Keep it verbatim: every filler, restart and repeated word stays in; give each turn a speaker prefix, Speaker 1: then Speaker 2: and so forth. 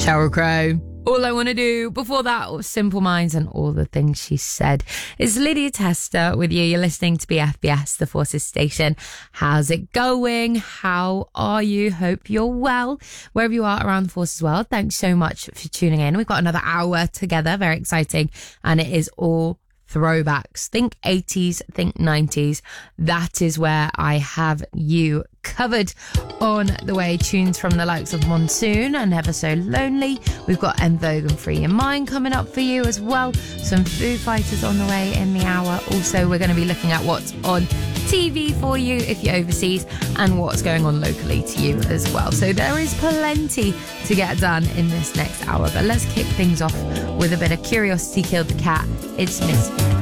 Speaker 1: Sheryl Crow. All I Want to Do. Before that was Simple Minds and All the Things She Said. It's Lydia Tester with you. You're listening to B F B S, the Forces Station. How's it going? How are you? Hope you're well. Wherever you are around the Forces world, thanks so much for tuning in. We've got another hour together. Very exciting. And it is all throwbacks. Think eighties, think nineties. That is where I have you covered. On the way, tunes from the likes of Monsoon and Never So Lonely. We've got En Vogue and Free Your Mind coming up for you as well. Some Foo Fighters on the way in the hour. Also, we're going to be looking at what's on T V for you if you're overseas and what's going on locally to you as well. So there is plenty to get done in this next hour. But let's kick things off with a bit of Curiosity Killed the Cat. It's Miss